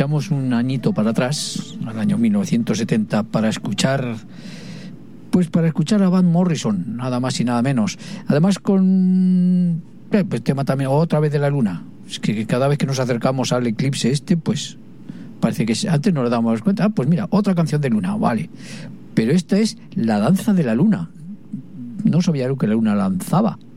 echamos un añito para atrás, al año 1970, para escuchar a Van Morrison, nada más y nada menos. Además con pues tema también otra vez de la luna. Es que cada vez que nos acercamos al eclipse pues parece que antes no nos dábamos cuenta. Pues mira, otra canción de luna, vale. Pero esta es La danza de la luna. No sabía yo que la luna lanzaba.